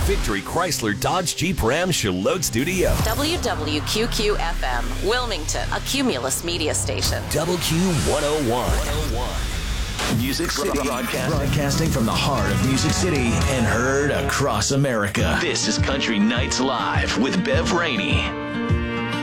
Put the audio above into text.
Victory Chrysler Dodge Jeep Ram Charlotte Studio. WWQQ-FM, Wilmington, a Cumulus media station. WQ101. Music City broadcasting from the heart of Music City and heard across America. This is Country Nights Live with Bev Rainey.